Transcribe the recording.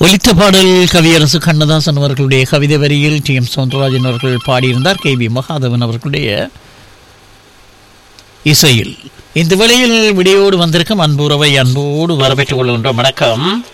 ஒலித்த பாடல் கவியரசு கண்ணதாசன் அவர்களுடைய கவிதை வரியில் டி.எம். சௌந்தரராஜன் அவர்கள் பாடியிருந்தார். கே.வி. மகாதேவன் அவர்களுடைய இசையில். இந்த வேளையில் விடையோடு வந்திருக்கும் அன்புறவை அன்போடு வரவேற்றுக் கொள்கின்றோம். வணக்கம்.